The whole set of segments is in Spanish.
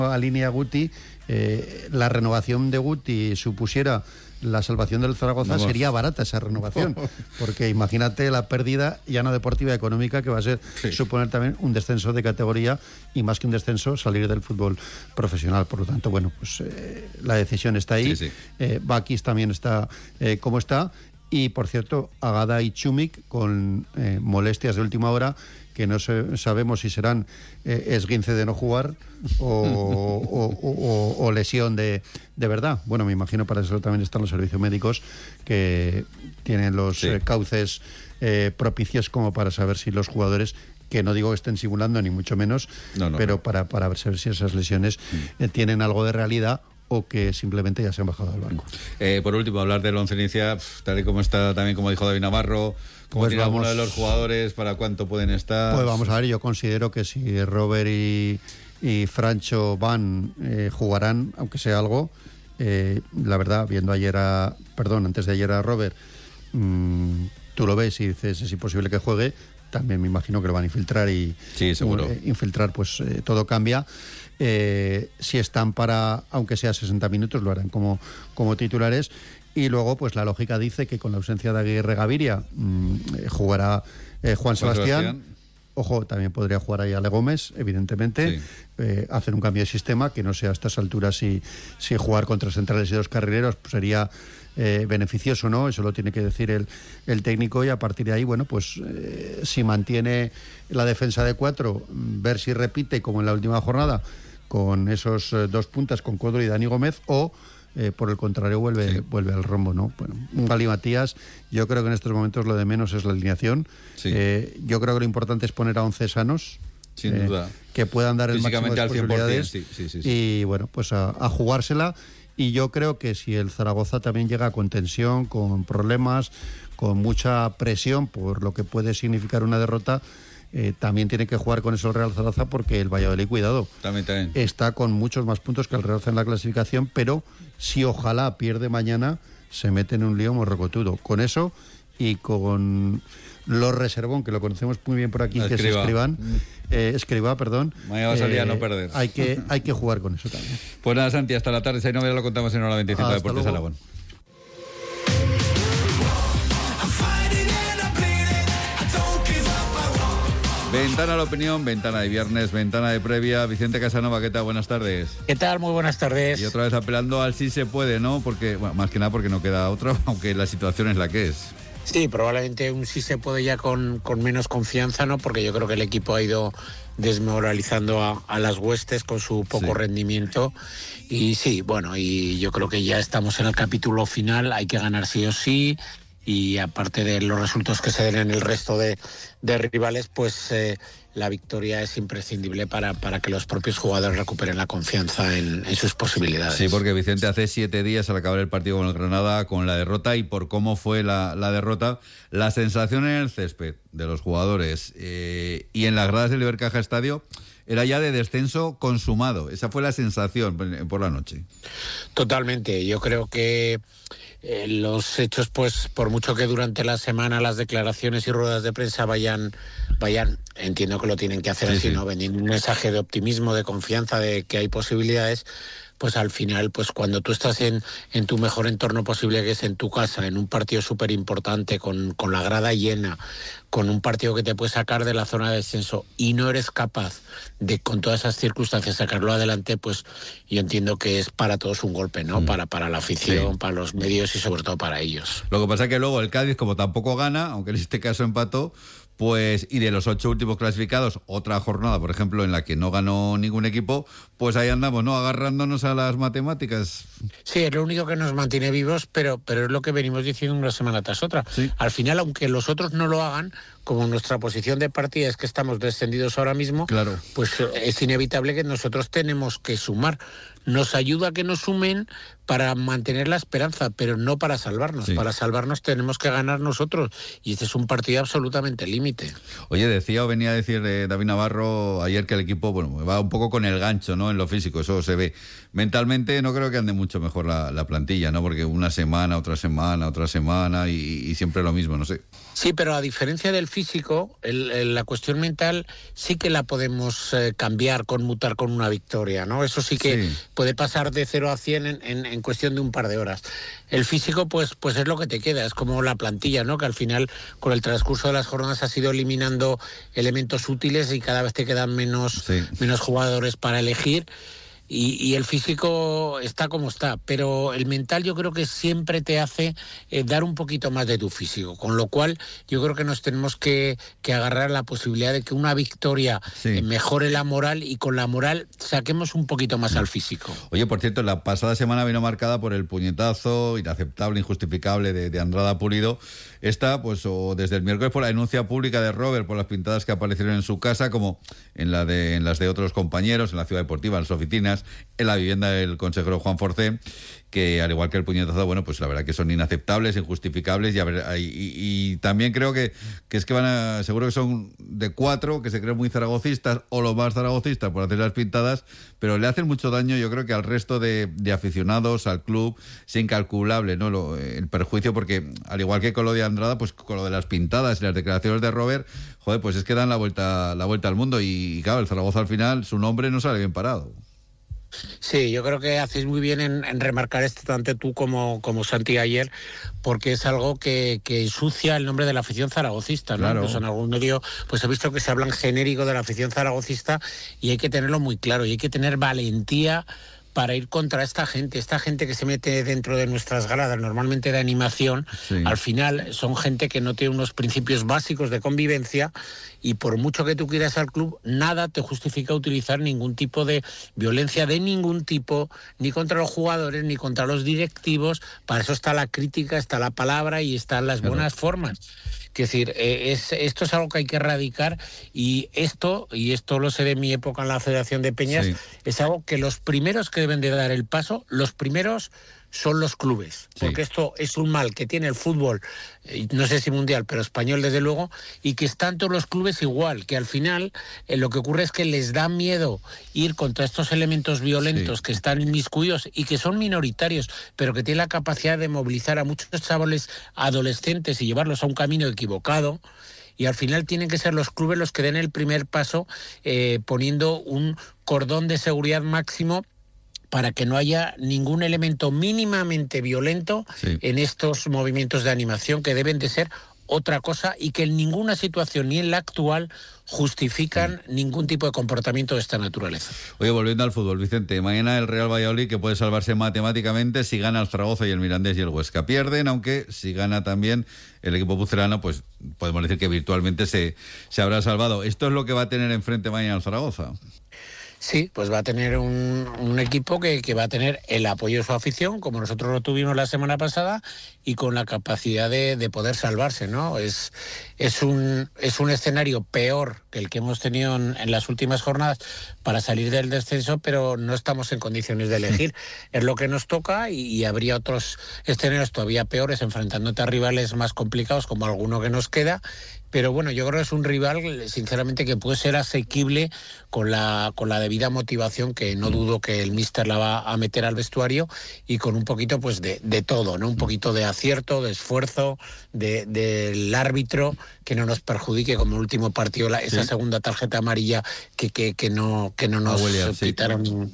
alinea Guti, la renovación de Guti supusiera la salvación del Zaragoza, sería barata esa renovación, porque imagínate la pérdida ya no deportiva, económica, que va a ser suponer también un descenso de categoría, y más que un descenso, salir del fútbol profesional. Por lo tanto, bueno, pues la decisión está ahí. Bakis también está como está, y por cierto, Agada y Chumik con molestias de última hora, que no sabemos si serán esguince de no jugar o lesión de verdad. Bueno, me imagino para eso también están los servicios médicos, que tienen los cauces propicios como para saber si los jugadores, que no digo que estén simulando ni mucho menos, pero para saber si esas lesiones tienen algo de realidad o que simplemente ya se han bajado del barco. Por último, hablar del once inicial, tal y como está, también como dijo David Navarro. ¿Cómo tiene alguno de los jugadores? ¿Para cuánto pueden estar? Pues vamos a ver, yo considero que si Robert y Francho van, jugarán, aunque sea algo. La verdad, viendo antes de ayer a Robert, tú lo ves y dices, es imposible que juegue. También me imagino que lo van a infiltrar y seguro. Infiltrar, pues todo cambia. Si están para, aunque sea 60 minutos, lo harán como titulares. Y luego, pues la lógica dice que con la ausencia de Aguirre Gaviria jugará Juan Sebastián. Ojo, también podría jugar ahí Ale Gómez, evidentemente. Hacer un cambio de sistema, que no sea a estas alturas si jugar contra centrales y dos carrileros pues sería beneficioso, ¿no? Eso lo tiene que decir el técnico, y a partir de ahí, bueno, pues si mantiene la defensa de 4, ver si repite como en la última jornada con esos dos puntas, con Codro y Dani Gómez, o por el contrario vuelve al rombo, ¿no? Bueno, un Gali Matías, yo creo que en estos momentos lo de menos es la alineación. Yo creo que lo importante es poner a 11 sanos, sin duda, que puedan dar el máximo de posibilidades, y bueno, pues a jugársela. Y yo creo que si el Zaragoza también llega con tensión, con problemas, con mucha presión por lo que puede significar una derrota, también tiene que jugar con eso el Real Zaragoza, porque el Valladolid, cuidado, también está con muchos más puntos que el Real Zaragoza en la clasificación, pero si ojalá pierde mañana, se mete en un lío morrocotudo. Con eso y con los reservón, que lo conocemos muy bien por aquí, que es Escribá, perdón. Mañana va a salir a no perder. Hay que jugar con eso también. Pues nada, Santi, hasta la tarde, si no, ya lo contamos en Hora 25 de Deportes Aragón. Ventana a la opinión, ventana de viernes, ventana de previa. Vicente Casanova, ¿qué tal? Buenas tardes. ¿Qué tal? Muy buenas tardes. Y otra vez apelando al sí se puede, ¿no? Porque, bueno, más que nada porque no queda otra, aunque la situación es la que es. Sí, probablemente un sí se puede ya con menos confianza, ¿no? Porque yo creo que el equipo ha ido desmoralizando a las huestes con su poco rendimiento. Y sí, bueno, y yo creo que ya estamos en el capítulo final, hay que ganar sí o sí. Y aparte de los resultados que se den en el resto de rivales, pues la victoria es imprescindible para que los propios jugadores recuperen la confianza en sus posibilidades. Sí, porque Vicente, hace 7 días al acabar el partido con el Granada, con la derrota, y por cómo fue la derrota, la sensación en el césped de los jugadores y en las gradas del Ibercaja Estadio era ya de descenso consumado. Esa fue la sensación por la noche. Totalmente. Yo creo que los hechos, pues por mucho que durante la semana las declaraciones y ruedas de prensa vayan, entiendo que lo tienen que hacer así, ¿no? Vendiendo un mensaje de optimismo, de confianza, de que hay posibilidades, pues al final, pues cuando tú estás en tu mejor entorno posible, que es en tu casa, en un partido súper importante, con la grada llena, con un partido que te puede sacar de la zona de descenso, y no eres capaz de, con todas esas circunstancias, sacarlo adelante, pues yo entiendo que es para todos un golpe, ¿no? Para la afición, para los medios y sobre todo para ellos. Lo que pasa es que luego el Cádiz, como tampoco gana, aunque en este caso empató, pues, y de los 8 últimos clasificados, otra jornada, por ejemplo, en la que no ganó ningún equipo, pues ahí andamos, ¿no? Agarrándonos a las matemáticas. Sí, es lo único que nos mantiene vivos, pero es lo que venimos diciendo una semana tras otra. Sí. Al final, aunque los otros no lo hagan, como nuestra posición de partida es que estamos descendidos ahora mismo, claro, pues es inevitable que nosotros tenemos que sumar. Nos ayuda a que nos sumen para mantener la esperanza, pero no para salvarnos. Sí. Para salvarnos tenemos que ganar nosotros, y este es un partido absolutamente límite. Oye, venía a decir David Navarro ayer que el equipo, bueno, va un poco con el gancho, ¿no? En lo físico, eso se ve. Mentalmente no creo que ande mucho mejor la plantilla, ¿no? Porque una semana, otra semana y siempre lo mismo, no sé. Sí, pero a diferencia del físico, la cuestión mental sí que la podemos cambiar, conmutar con una victoria, ¿no? Eso sí que puede pasar de 0 a 100 en cuestión de un par de horas. El físico, pues es lo que te queda, es como la plantilla, ¿no? Que al final, con el transcurso de las jornadas, has ido eliminando elementos útiles y cada vez te quedan menos jugadores para elegir. Y el físico está como está, pero el mental yo creo que siempre te hace dar un poquito más de tu físico, con lo cual yo creo que nos tenemos que agarrar a la posibilidad de que una victoria mejore la moral y con la moral saquemos un poquito más al físico. Oye, por cierto, la pasada semana vino marcada por el puñetazo inaceptable, injustificable de Andrada Pulido. Esta, pues, o desde el miércoles por la denuncia pública de Robert por las pintadas que aparecieron en su casa, como en las de otros compañeros, en la Ciudad Deportiva, en las oficinas, en la vivienda del consejero Juan Forcé, que al igual que el puñetazo, bueno, pues la verdad que son inaceptables, injustificables, y también creo que es que seguro que son de 4, que se creen muy zaragocistas, o los más zaragocistas por hacer las pintadas, pero le hacen mucho daño, yo creo que al resto de aficionados, al club, es incalculable, ¿no? El perjuicio, porque al igual que con lo de Andrada, pues con lo de las pintadas y las declaraciones de Robert, joder, pues es que dan la vuelta al mundo, y claro, el Zaragoza al final, su nombre no sale bien parado. Sí, yo creo que hacéis muy bien en remarcar esto, tanto tú como Santi ayer, porque es algo que ensucia el nombre de la afición zaragocista, ¿no? Claro. Pues en algún medio pues he visto que se habla en genérico de la afición zaragocista y hay que tenerlo muy claro y hay que tener valentía para ir contra esta gente que se mete dentro de nuestras gradas, normalmente de animación. Al final son gente que no tiene unos principios básicos de convivencia y por mucho que tú quieras al club, nada te justifica utilizar ningún tipo de violencia de ningún tipo, ni contra los jugadores, ni contra los directivos. Para eso está la crítica, está la palabra y están las buenas formas. Es decir, esto es algo que hay que erradicar y esto lo sé de mi época en la Federación de Peñas, es algo que los primeros que deben de dar el paso, los primeros son los clubes, porque esto es un mal que tiene el fútbol, no sé si mundial, pero español desde luego, y que están todos los clubes igual, que al final lo que ocurre es que les da miedo ir contra estos elementos violentos que están inmiscuidos y que son minoritarios, pero que tienen la capacidad de movilizar a muchos chavales adolescentes y llevarlos a un camino equivocado. Y al final tienen que ser los clubes los que den el primer paso poniendo un cordón de seguridad máximo para que no haya ningún elemento mínimamente violento en estos movimientos de animación que deben de ser otra cosa y que en ninguna situación, ni en la actual, justifican ningún tipo de comportamiento de esta naturaleza. Oye, volviendo al fútbol, Vicente, mañana el Real Valladolid, que puede salvarse matemáticamente si gana el Zaragoza y el Mirandés y el Huesca pierden, aunque si gana también el equipo pucelano, pues podemos decir que virtualmente se habrá salvado. ¿Esto es lo que va a tener enfrente mañana el Zaragoza? Sí, pues va a tener un equipo que va a tener el apoyo de su afición, como nosotros lo tuvimos la semana pasada, y con la capacidad de poder salvarse, ¿no? Es un escenario peor que el que hemos tenido en las últimas jornadas para salir del descenso, pero no estamos en condiciones de elegir. Es lo que nos toca y habría otros escenarios todavía peores, enfrentándote a rivales más complicados, como alguno que nos queda. Pero bueno, yo creo que es un rival, sinceramente, que puede ser asequible con la debida motivación, que no dudo que el míster la va a meter al vestuario, y con un poquito pues de todo, ¿no? Un poquito de acierto, de esfuerzo, del árbitro, que no nos perjudique como el último partido, esa segunda tarjeta amarilla que no nos quitaron.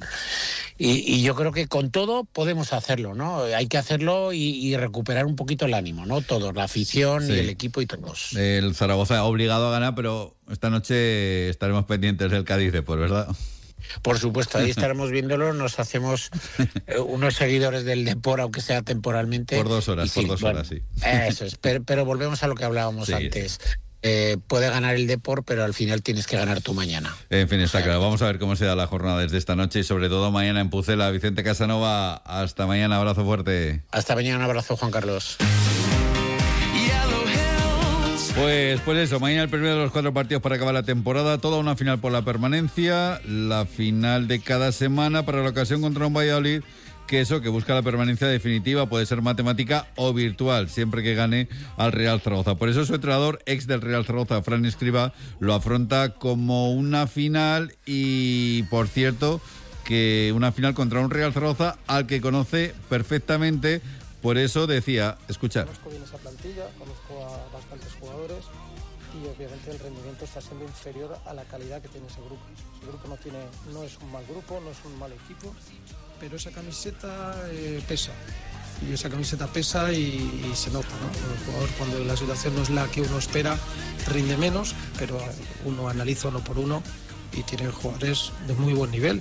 Y yo creo que con todo podemos hacerlo, ¿no? Hay que hacerlo y recuperar un poquito el ánimo, ¿no? Todos, la afición y el equipo y todos. El Zaragoza obligado a ganar, pero esta noche estaremos pendientes del Cádiz, pues, ¿verdad? Por supuesto, ahí estaremos viéndolo, nos hacemos unos seguidores del Depor, aunque sea temporalmente. Por 2 horas, sí. Eso es, pero volvemos a lo que hablábamos antes. Puede ganar el Depor, pero al final tienes que ganar tú mañana. En fin, está claro. Vamos a ver cómo se da la jornada desde esta noche y sobre todo mañana en Pucela. Vicente Casanova, hasta mañana, abrazo fuerte. Hasta mañana, un abrazo, Juan Carlos. Pues eso, mañana el primero de los 4 partidos para acabar la temporada, toda una final por la permanencia, la final de cada semana para la ocasión contra un Valladolid que busca la permanencia definitiva, puede ser matemática o virtual, siempre que gane al Real Zaragoza. Por eso su entrenador, ex del Real Zaragoza, Fran Escribá, lo afronta como una final y, por cierto, que una final contra un Real Zaragoza al que conoce perfectamente. Por eso decía, escuchar. Conozco bien esa plantilla, conozco a bastantes jugadores y obviamente el rendimiento está siendo inferior a la calidad que tiene ese grupo. Ese grupo no es un mal grupo, no es un mal equipo, pero esa camiseta pesa. Y esa camiseta pesa y se nota, ¿no? El jugador, cuando la situación no es la que uno espera, rinde menos, pero uno analiza uno por uno y tiene jugadores de muy buen nivel.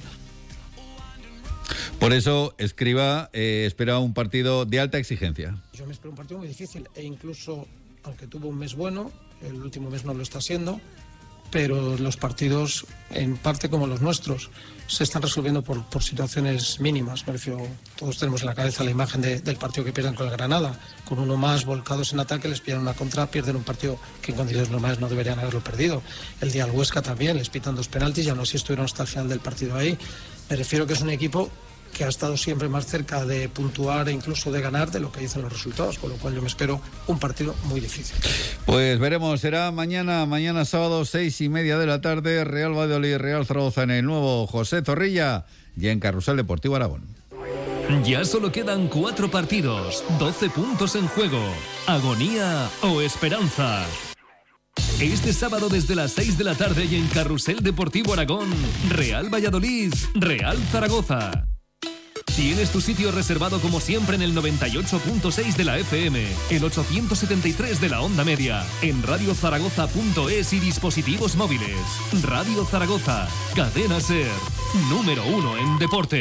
Por eso, Escribá espera un partido de alta exigencia. Yo me espero un partido muy difícil e incluso, aunque tuvo un mes bueno, el último mes no lo está haciendo, pero los partidos, en parte como los nuestros, se están resolviendo por situaciones mínimas. Me refiero, todos tenemos en la cabeza la imagen del partido que pierden con el Granada. Con uno más volcados en ataque, les pillan una contra, pierden un partido que en condiciones normales no deberían haberlo perdido. El día al Huesca también, les pitan 2 penaltis y aún así estuvieron hasta el final del partido ahí. Me refiero que es un equipo que ha estado siempre más cerca de puntuar e incluso de ganar de lo que dicen los resultados, con lo cual yo me espero un partido muy difícil. Pues veremos, será mañana sábado 6:30 de la tarde, Real Valladolid, Real Zaragoza en el nuevo José Zorrilla y en Carrusel Deportivo Aragón. Ya solo quedan 4 partidos, 12 puntos en juego. ¿Agonía o esperanza? Este sábado desde las 6 de la tarde y en Carrusel Deportivo Aragón, Real Valladolid, Real Zaragoza. Tienes tu sitio reservado como siempre en el 98.6 de la FM, el 873 de la onda media, en radiozaragoza.es y dispositivos móviles. Radio Zaragoza, cadena SER, número 1 en deporte.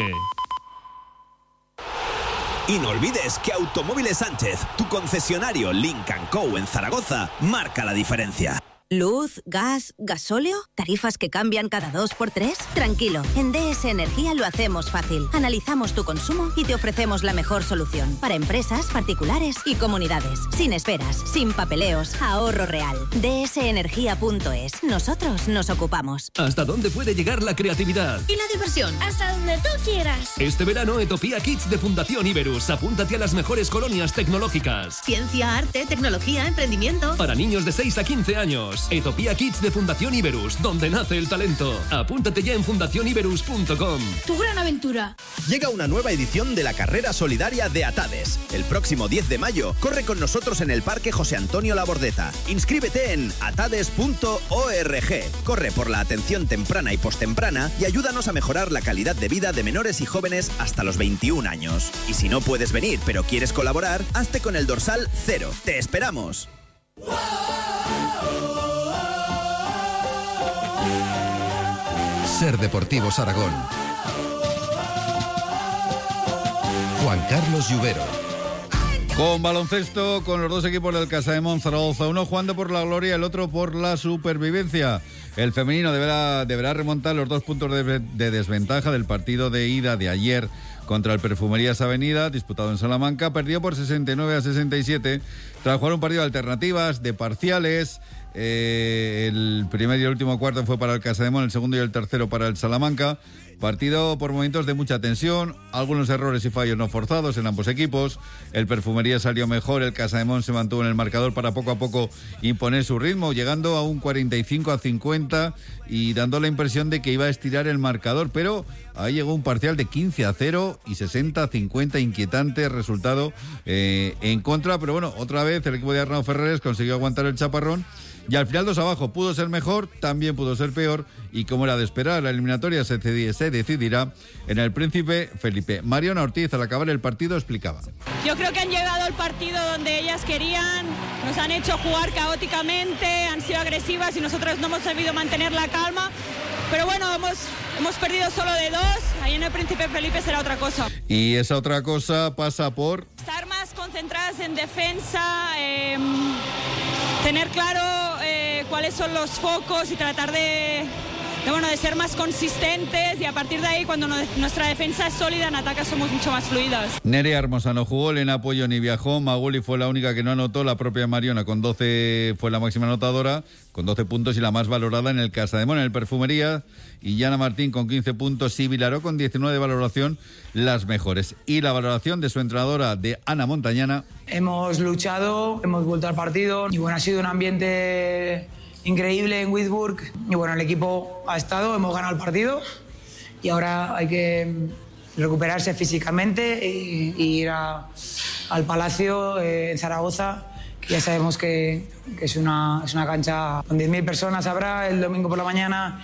Y no olvides que Automóviles Sánchez, tu concesionario Lynk & Co en Zaragoza, marca la diferencia. ¿Luz, gas, gasóleo? ¿Tarifas que cambian cada 2 por 3? Tranquilo, en DS Energía lo hacemos fácil. Analizamos tu consumo y te ofrecemos la mejor solución para empresas, particulares y comunidades. Sin esperas, sin papeleos, ahorro real. dsenergia.es. Nosotros nos ocupamos. ¿Hasta dónde puede llegar la creatividad? Y la diversión, hasta donde tú quieras. Este verano, Etopía Kids de Fundación Iberus. Apúntate a las mejores colonias tecnológicas. Ciencia, arte, tecnología, emprendimiento. Para niños de 6 a 15 años. Etopía Kids de Fundación Iberus, donde nace el talento. Apúntate ya en fundacioniberus.com. Tu gran aventura. Llega una nueva edición de la carrera solidaria de Atades. El próximo 10 de mayo, corre con nosotros en el Parque José Antonio Labordeta. Inscríbete en atades.org. Corre por la atención temprana y postemprana y ayúdanos a mejorar la calidad de vida de menores y jóvenes hasta los 21 años. Y si no puedes venir pero quieres colaborar, hazte con el dorsal 0. ¡Te esperamos! SER Deportivos Aragón. Juan Carlos Lluvero. Con baloncesto, con los dos equipos del Casademón Zaragoza, uno jugando por la gloria, el otro por la supervivencia. El femenino deberá remontar los 2 puntos de desventaja del partido de ida de ayer contra el Perfumerías Avenida, disputado en Salamanca. Perdió por 69-67 tras jugar un partido de alternativas, de parciales. El primer y el último cuarto fue para el Casademón, el segundo y el tercero para el Salamanca. Partido por momentos de mucha tensión, algunos errores y fallos no forzados en ambos equipos. El Perfumería salió mejor, el Casademón se mantuvo en el marcador para poco a poco imponer su ritmo, llegando a un 45-50 y dando la impresión de que iba a estirar el marcador, pero ahí llegó un parcial de 15-0 y 60-50, inquietante resultado en contra, pero bueno, otra vez el equipo de Arnau Ferreres consiguió aguantar el chaparrón. Y al final 2 abajo, pudo ser mejor, también pudo ser peor, y como era de esperar, la eliminatoria se decidirá en el Príncipe Felipe. Mariona Ortiz, al acabar el partido, explicaba. Yo creo que han llegado al partido donde ellas querían, nos han hecho jugar caóticamente, han sido agresivas y nosotros no hemos sabido mantener la calma. Pero bueno, hemos perdido solo de 2, ahí en el Príncipe Felipe será otra cosa. Y esa otra cosa pasa por estar más concentradas en defensa, tener claro cuáles son los focos y tratar de ser más consistentes, y a partir de ahí, cuando nuestra defensa es sólida, en ataque somos mucho más fluidas. Nerea Hermosa no jugó, Elena Pollo ni viajó, Maguli fue la única que no anotó, la propia Mariona con 12 fue la máxima anotadora, con 12 puntos y la más valorada en el Casademón, en el Perfumería, y Yana Martín con 15 puntos y Vilaró con 19 de valoración, las mejores. Y la valoración de su entrenadora, de Ana Montañana. Hemos luchado, hemos vuelto al partido y bueno, ha sido un ambiente increíble en Witburg y bueno, el equipo ha estado, hemos ganado el partido y ahora hay que recuperarse físicamente y ir al Palacio en Zaragoza, Ya sabemos que es una cancha con 10.000 personas habrá el domingo por la mañana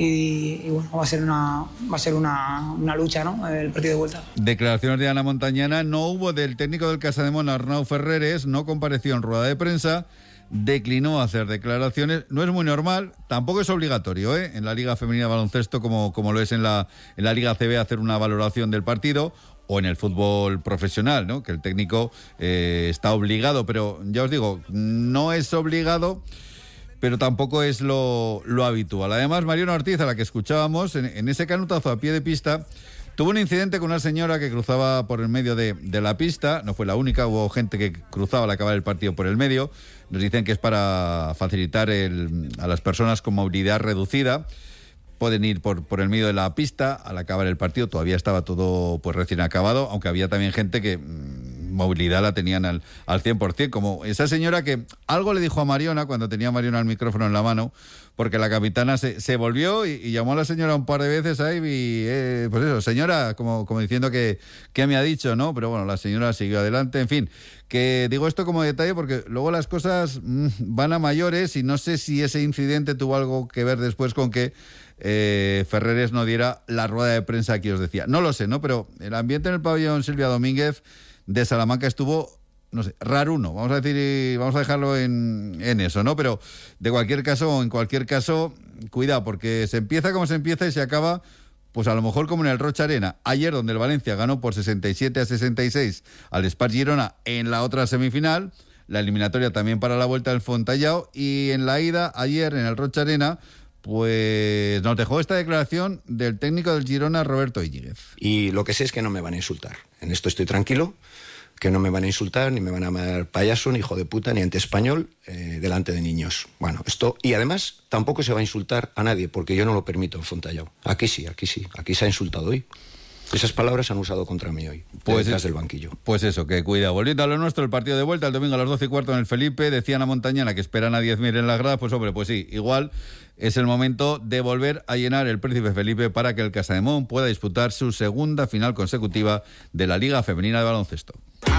y bueno, va a ser una lucha, ¿no? El partido de vuelta. Declaraciones de Ana Montañana no hubo del técnico del Casademón, Arnau Ferreres, no compareció en rueda de prensa, declinó hacer declaraciones. No es muy normal, tampoco es obligatorio, en la Liga Femenina de Baloncesto como lo es en la Liga ACB hacer una valoración del partido, o en el fútbol profesional, ¿no? Que el técnico está obligado, pero ya os digo, no es obligado, pero tampoco es lo habitual. Además, Mariona Ortiz, a la que escuchábamos, en ese canutazo a pie de pista, tuvo un incidente con una señora que cruzaba por el medio de la pista. No fue la única, hubo gente que cruzaba al acabar el partido por el medio. Nos dicen que es para facilitar a las personas con movilidad reducida. Pueden ir por el medio de la pista al acabar el partido. Todavía estaba todo pues recién acabado, aunque había también gente que movilidad la tenían al 100%, como esa señora que algo le dijo a Mariona cuando tenía Mariona el micrófono en la mano, porque la capitana se volvió y llamó a la señora un par de veces ahí y pues eso, señora, como diciendo que me ha dicho, ¿no? Pero bueno, la señora siguió adelante. En fin, que digo esto como detalle porque luego las cosas van a mayores y no sé si ese incidente tuvo algo que ver después con que Ferreres no diera la rueda de prensa que os decía. No lo sé, ¿no? Pero el ambiente en el pabellón Silvia Domínguez de Salamanca estuvo, no sé, raruno, vamos a decir, vamos a dejarlo en eso, ¿no? Pero en cualquier caso, cuidado, porque se empieza como se empieza y se acaba, pues a lo mejor como en el Rocha Arena. Ayer, donde el Valencia ganó por 67-66 al Spar Girona en la otra semifinal, la eliminatoria también para la vuelta del Fontallao, y en la ida, ayer, en el Rocha Arena, pues nos dejó esta declaración del técnico del Girona, Roberto Íñiguez. Y lo que sé es que no me van a insultar. En esto estoy tranquilo, que no me van a insultar, ni me van a llamar payaso, ni hijo de puta, ni antiespañol, delante de niños. Bueno, esto... Y además, tampoco se va a insultar a nadie, porque yo no lo permito en Fontallao. Aquí sí. Aquí se ha insultado hoy. Esas palabras se han usado contra mí hoy, detrás del banquillo. Pues eso, que cuidado. Volviendo a lo nuestro, el partido de vuelta, el domingo a las 12:15 en el Felipe, decían a Montañana que esperan a 10.000 en la grada, pues hombre, pues sí, igual es el momento de volver a llenar el Príncipe Felipe para que el Casademón pueda disputar su segunda final consecutiva de la Liga Femenina de Baloncesto.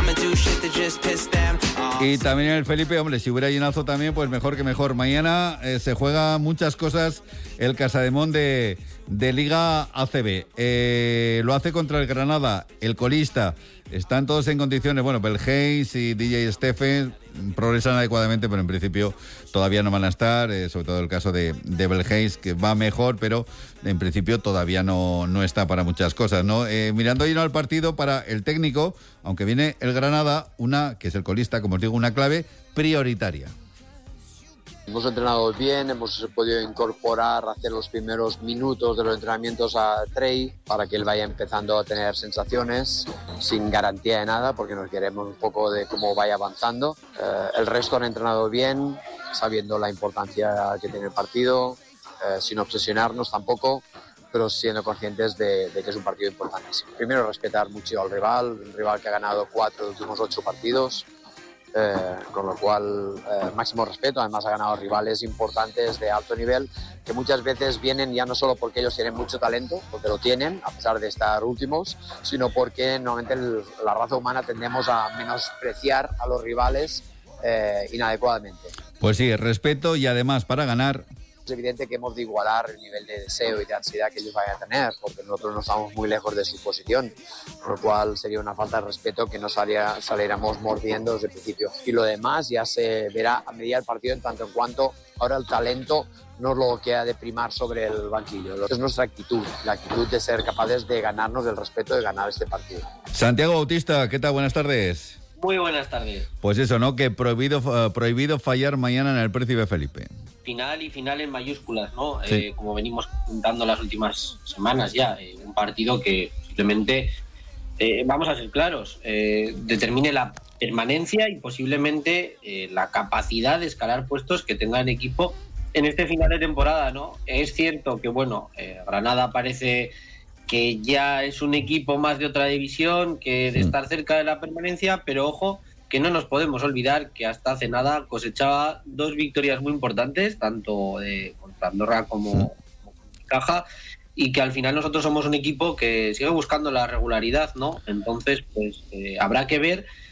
Y también en el Felipe, hombre, si hubiera llenazo también, pues mejor que mejor. Mañana se juega muchas cosas el Casademón de Liga ACB. Lo hace contra el Granada, el colista. Están todos en condiciones, bueno, Belgeis y DJ Stephen progresan adecuadamente, pero en principio todavía no van a estar, sobre todo el caso de Belgeis, que va mejor, pero en principio todavía no está para muchas cosas, ¿no? Mirando lleno al partido para el técnico, aunque viene el Granada, que es el colista, como os digo, una clave prioritaria. Hemos entrenado bien, hemos podido incorporar, hacer los primeros minutos de los entrenamientos a Trey para que él vaya empezando a tener sensaciones sin garantía de nada, porque nos queremos un poco de cómo vaya avanzando. El resto han entrenado bien, sabiendo la importancia que tiene el partido, sin obsesionarnos tampoco, pero siendo conscientes de que es un partido importantísimo. Primero, respetar mucho al rival, un rival que ha ganado 4 de los últimos 8 partidos. Con lo cual máximo respeto. Además ha ganado rivales importantes de alto nivel que muchas veces vienen ya no solo porque ellos tienen mucho talento, porque lo tienen a pesar de estar últimos, sino porque normalmente la raza humana tendemos a menospreciar a los rivales inadecuadamente. Pues sí, respeto, y además para ganar es evidente que hemos de igualar el nivel de deseo y de ansiedad que ellos vayan a tener, porque nosotros no estamos muy lejos de su posición, con lo cual sería una falta de respeto que no saliéramos mordiendo desde el principio. Y lo demás ya se verá a medida del partido, en tanto en cuanto ahora el talento no es lo que ha de primar sobre el banquillo. Es nuestra actitud, la actitud de ser capaces de ganarnos el respeto de ganar este partido. Santiago Bautista, ¿qué tal? Buenas tardes. Muy buenas tardes. Pues eso, ¿no? Que prohibido fallar mañana en el Príncipe Felipe. Final y final en mayúsculas, ¿no? Sí. Como venimos contando las últimas semanas ya, un partido que simplemente, vamos a ser claros, determine la permanencia y posiblemente la capacidad de escalar puestos que tenga el equipo en este final de temporada, ¿no? Es cierto que, bueno, Granada parece que ya es un equipo más de otra división, que de estar cerca de la permanencia, pero ojo, que no nos podemos olvidar que hasta hace nada cosechaba 2 victorias muy importantes, tanto contra Andorra como Caja, y que al final nosotros somos un equipo que sigue buscando la regularidad, ¿no? Entonces, pues habrá que ver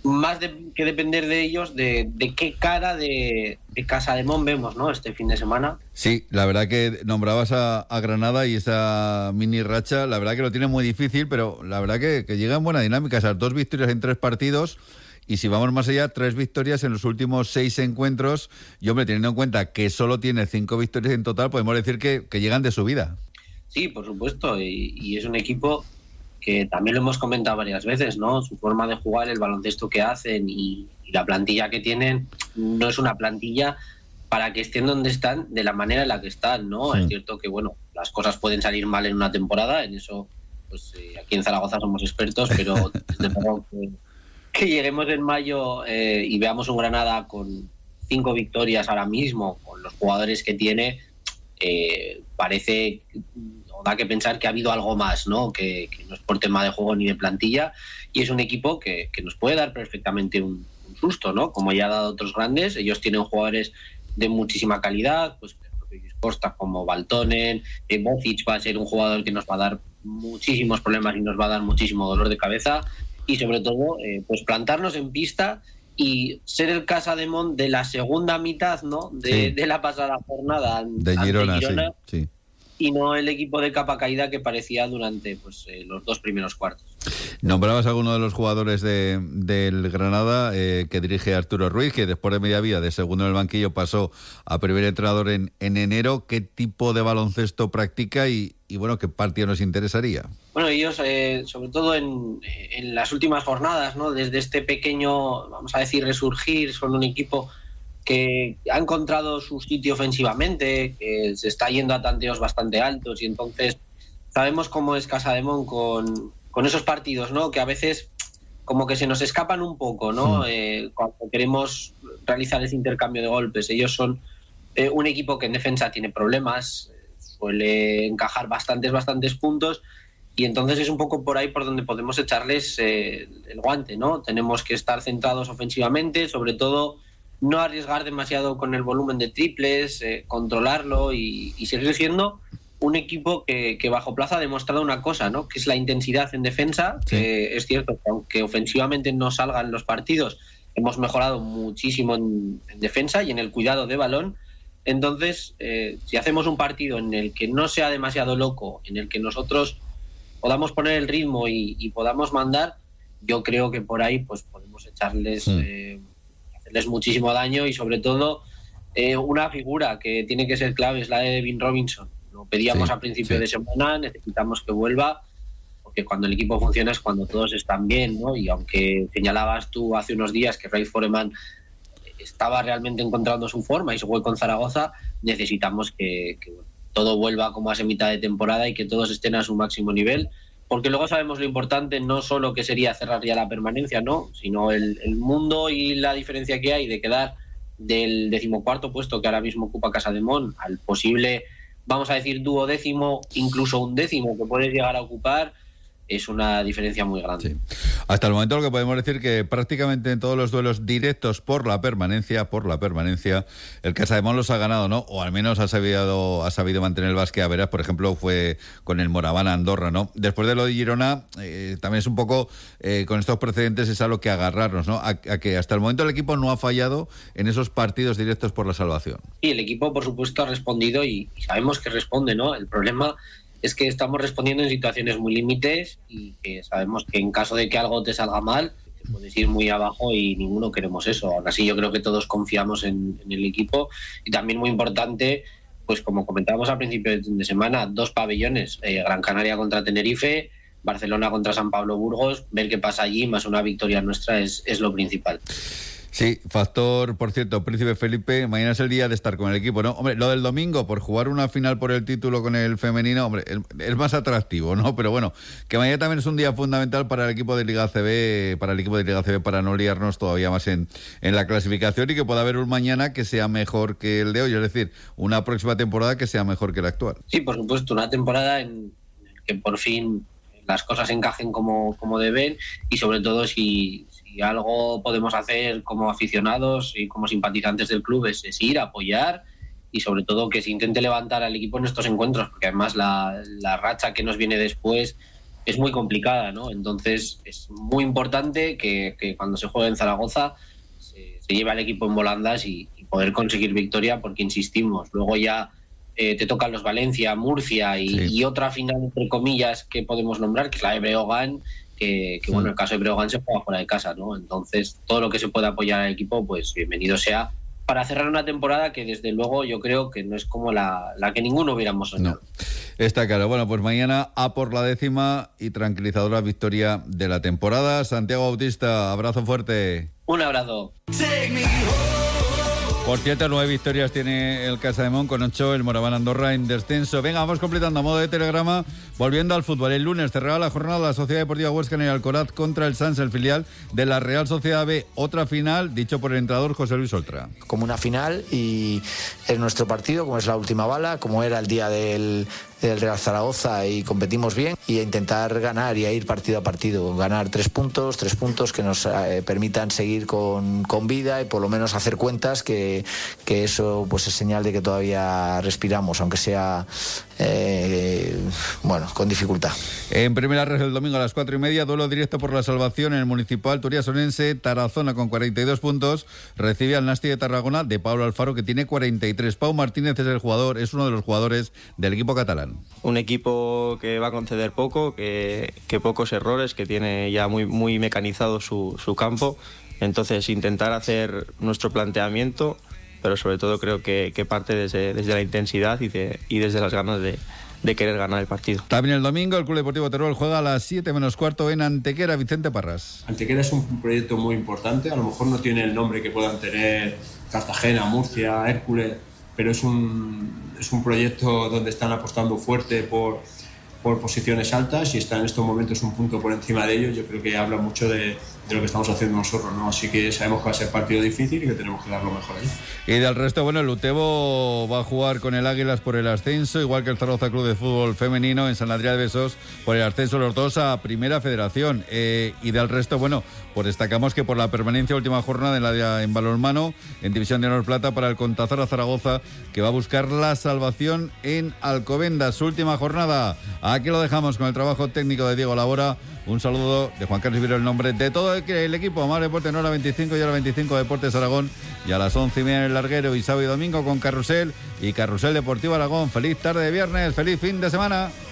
más que depender de ellos, de qué cara de Casademón vemos, ¿no?, este fin de semana. Sí, la verdad que nombrabas a Granada y esa mini racha, la verdad que lo tiene muy difícil, pero la verdad que llega en buena dinámica, esas 2 victorias en 3 partidos, y si vamos más allá, 3 victorias en los últimos 6 encuentros, y hombre, teniendo en cuenta que solo tiene 5 victorias en total, podemos decir que llegan de subida. Sí, por supuesto, y es un equipo que también lo hemos comentado varias veces, ¿no? Su forma de jugar, el baloncesto que hacen y la plantilla que tienen, no es una plantilla para que estén donde están de la manera en la que están, ¿no? Sí. Es cierto que, bueno, las cosas pueden salir mal en una temporada, en eso, pues aquí en Zaragoza somos expertos, pero desde luego que lleguemos en mayo y veamos un Granada con 5 victorias ahora mismo, con los jugadores que tiene, parece... da que pensar que ha habido algo más, ¿no? Que no es por tema de juego ni de plantilla, y es un equipo que nos puede dar perfectamente un susto, ¿no? Como ya ha dado otros grandes. Ellos tienen jugadores de muchísima calidad, pues Costa, como Baltonen, Bocic va a ser un jugador que nos va a dar muchísimos problemas y nos va a dar muchísimo dolor de cabeza, y sobre todo pues plantarnos en pista y ser el Casademón de la segunda mitad, ¿no? De la pasada jornada de Girona, sí. Y no el equipo de capa caída que parecía durante pues los 2 primeros cuartos. Nombrabas a alguno de los jugadores del Granada que dirige Arturo Ruiz, que después de media vida de segundo en el banquillo pasó a primer entrenador en enero. ¿Qué tipo de baloncesto practica y bueno, qué partido nos interesaría? Bueno, ellos sobre todo en las últimas jornadas, ¿no? Desde este pequeño, vamos a decir, resurgir, son un equipo que ha encontrado su sitio ofensivamente, que se está yendo a tanteos bastante altos, y entonces sabemos cómo es Casademón con esos partidos, ¿no? Que a veces como que se nos escapan un poco, ¿no? Cuando queremos realizar ese intercambio de golpes. Ellos son un equipo que en defensa tiene problemas, suele encajar bastantes puntos, y entonces es un poco por ahí por donde podemos echarles el guante, ¿no? Tenemos que estar centrados ofensivamente, sobre todo no arriesgar demasiado con el volumen de triples, controlarlo y seguir siendo un equipo que bajo plaza ha demostrado una cosa, ¿no? Que es la intensidad en defensa, que es cierto que aunque ofensivamente no salgan los partidos, hemos mejorado muchísimo en defensa y en el cuidado de balón. Entonces, si hacemos un partido en el que no sea demasiado loco, en el que nosotros podamos poner el ritmo y podamos mandar, yo creo que por ahí pues podemos echarles... les muchísimo daño, y sobre todo una figura que tiene que ser clave es la de Devin Robinson. Lo pedíamos a principio de semana, necesitamos que vuelva, porque cuando el equipo funciona es cuando todos están bien, ¿no? Y aunque señalabas tú hace unos días que Ray Foreman estaba realmente encontrando su forma y se fue con Zaragoza, necesitamos que todo vuelva como hace mitad de temporada y que todos estén a su máximo nivel, porque luego sabemos lo importante, no solo que sería cerrar ya la permanencia, ¿no? Sino el mundo y la diferencia que hay de quedar del 14º puesto que ahora mismo ocupa Casademón al posible, vamos a decir, 12º, incluso 11º que puedes llegar a ocupar, es una diferencia muy grande. Sí. Hasta el momento lo que podemos decir que prácticamente en todos los duelos directos por la permanencia, el Casademón los ha ganado, ¿no? O al menos ha sabido mantener el básquet a veras. Por ejemplo, fue con el Moraván Andorra, ¿no? Después de lo de Girona, también es un poco, con estos precedentes es a lo que agarrarnos, ¿no? A que hasta el momento el equipo no ha fallado en esos partidos directos por la salvación. Y el equipo, por supuesto, ha respondido y sabemos que responde, ¿no? El problema es que estamos respondiendo en situaciones muy límites y que sabemos que en caso de que algo te salga mal, te puedes ir muy abajo y ninguno queremos eso. Aún así, yo creo que todos confiamos en el equipo, y también muy importante, pues como comentábamos al principio de semana, 2 pabellones, Gran Canaria contra Tenerife, Barcelona contra San Pablo Burgos, ver qué pasa allí, más una victoria nuestra es lo principal. Sí, factor, por cierto, Príncipe Felipe, mañana es el día de estar con el equipo, ¿no? Hombre, lo del domingo, por jugar una final por el título con el femenino, hombre, es más atractivo, ¿no? Pero bueno, que mañana también es un día fundamental para el equipo de Liga ACB, para no liarnos todavía más en la clasificación, y que pueda haber un mañana que sea mejor que el de hoy, es decir, una próxima temporada que sea mejor que la actual. Sí, por supuesto, una temporada en que por fin las cosas encajen como deben, y sobre todo si algo podemos hacer como aficionados y como simpatizantes del club es ir a apoyar, y sobre todo que se intente levantar al equipo en estos encuentros, porque además la racha que nos viene después es muy complicada, ¿no? Entonces es muy importante que cuando se juegue en Zaragoza se lleve al equipo en volandas y poder conseguir victoria, porque insistimos, luego ya te tocan los Valencia, Murcia y otra final entre comillas que podemos nombrar, que es la de Breogán, que bueno, el caso de Breogán se juega fuera de casa, ¿no? Entonces todo lo que se pueda apoyar al equipo, pues bienvenido sea, para cerrar una temporada que desde luego yo creo que no es como la que ninguno hubiéramos soñado. No. Está claro. Bueno, pues mañana a por la 10ª y tranquilizadora victoria de la temporada. Santiago Bautista, abrazo fuerte. Un abrazo. Por cierto, 9 victorias tiene el Casademont, con 8 el Moraván Andorra en descenso. Venga, vamos completando a modo de telegrama. Volviendo al fútbol, el lunes cerrará la jornada la Sociedad Deportiva Huesca en el Alcoraz contra el Sans, el filial de la Real Sociedad B. Otra final, dicho por el entrenador José Luis Oltra. Como una final, y es nuestro partido, como es la última bala, como era el día del Real Zaragoza, y competimos bien, y a intentar ganar y a ir partido a partido, ganar 3 puntos que nos permitan seguir con vida y por lo menos hacer cuentas, que eso pues es señal de que todavía respiramos, aunque sea con dificultad. En primera red el domingo a las 4:30, duelo directo por la salvación en el Municipal Turiasonense. Tarazona con 42 puntos recibe al Nasti de Tarragona de Pablo Alfaro, que tiene 43. Pau Martínez es uno de los jugadores del equipo catalán. Un equipo que va a conceder poco, que pocos errores, que tiene ya muy mecanizado su campo. Entonces intentar hacer nuestro planteamiento, pero sobre todo creo que parte desde la intensidad y desde las ganas de querer ganar el partido. También el domingo el Club Deportivo Teruel juega a las 7:15 en Antequera. Vicente Parras. Antequera es un proyecto muy importante, a lo mejor no tiene el nombre que puedan tener Cartagena, Murcia, Hércules, pero es un proyecto donde están apostando fuerte por posiciones altas y está en estos momentos un punto por encima de ellos. Yo creo que habla mucho de lo que estamos haciendo nosotros, ¿no? Así que sabemos que va a ser partido difícil y que tenemos que dar lo mejor ahí. Y del resto, bueno, el Utebo va a jugar con el Águilas por el ascenso, igual que el Zaragoza Club de Fútbol Femenino en San Adrià de Besós por el ascenso, los dos a Primera Federación. Y del resto, bueno, pues destacamos que por la permanencia última jornada en balonmano, en División de Honor Plata para el Contazara Zaragoza, que va a buscar la salvación en Alcobendas, su última jornada. Aquí lo dejamos con el trabajo técnico de Diego Labora. Un saludo de Juan Carlos Ibero, el nombre de todo el equipo. Mar Deporte, no a la 25 y a la 25 Deportes Aragón. Y a las 11:30 en el Larguero, y sábado y domingo con Carrusel y Carrusel Deportivo Aragón. Feliz tarde de viernes, feliz fin de semana.